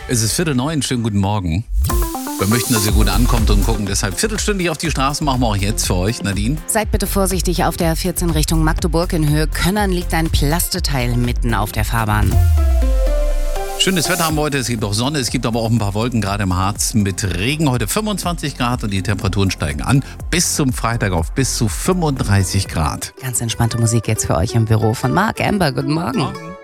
Es ist 8:45, schönen guten Morgen. Wir möchten, dass ihr gut ankommt und gucken deshalb viertelstündig auf die Straßen, machen wir auch jetzt für euch, Nadine. Seid bitte vorsichtig auf der 14 Richtung Magdeburg. In Höhe Könnern liegt ein Plasteteil mitten auf der Fahrbahn. Schönes Wetter haben wir heute, es gibt auch Sonne, es gibt aber auch ein paar Wolken, gerade im Harz mit Regen. Heute 25 Grad und die Temperaturen steigen an bis zum Freitag auf bis zu 35 Grad. Ganz entspannte Musik jetzt für euch im Büro von Marc Amber. Guten Morgen.